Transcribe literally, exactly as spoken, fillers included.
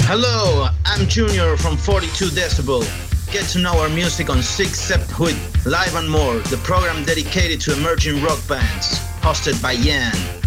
Hello, I'm Junior from forty-two Decibel. Get to know our music on six Sept Huit, Live and More, the program dedicated to emerging rock bands, hosted by Yan.